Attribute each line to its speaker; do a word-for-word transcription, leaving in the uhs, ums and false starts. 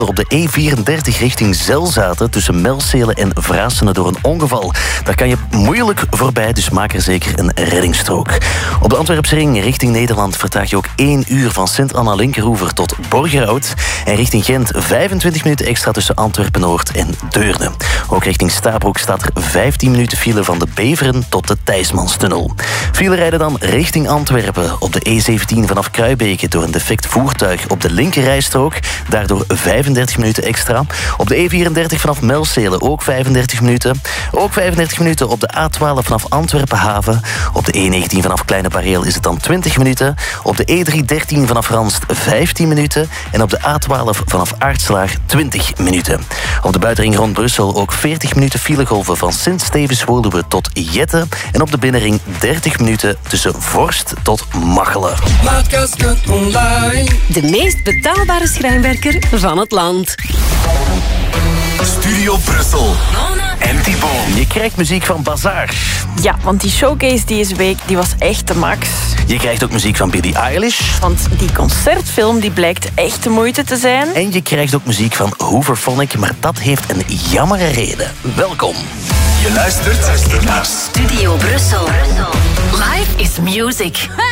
Speaker 1: op de E vierendertig richting Zelzaten tussen Melcelen en Vraassene door een ongeval. Daar kan je moeilijk voorbij, dus maak er zeker een reddingsstrook. Op de Antwerpsring richting Nederland vertraag je ook één uur van Sint-Anna-Linkeroever tot Borgerhout. En richting Gent vijfentwintig minuten extra tussen Antwerpen-Noord en Deurne. Ook richting Stabroek staat er vijftien minuten file van de Beveren tot de Thijsmanstunnel. File rijden dan richting Antwerpen op de E zeventien vanaf Kruibeke door een defect voertuig op de linkerrijstrook. Daardoor vijfendertig minuten extra. Op de E vierendertig vanaf Melcelen ook vijfendertig minuten. Ook vijfendertig minuten op de A twaalf vanaf Antwerpen-Haven. Op de E negentien vanaf Kleine Bareel is het dan twintig minuten. Op de E driehonderddertien vanaf Ranst vijftien minuten. En op de A twaalf vanaf Aartselaar twintig minuten. Op de buitenring rond Brussel ook veertig minuten filegolven van Sint-Stevens-Woluwe tot Jette. En op de binnenring dertig minuten tussen Vorst tot Machelen.
Speaker 2: De meest betaalbare schrijnwerker van het land.
Speaker 3: Studio Brussel. En Thibaut.
Speaker 1: Je krijgt muziek van Bazaar.
Speaker 4: Ja, want die showcase deze week die was echt de max.
Speaker 1: Je krijgt ook muziek van Billie Eilish.
Speaker 4: Want die concertfilm die blijkt echt de moeite te zijn.
Speaker 1: En je krijgt ook muziek van Hooverphonic, maar dat heeft een jammere reden. Welkom.
Speaker 3: Je luistert naar
Speaker 2: Studio Brussel. Live is music.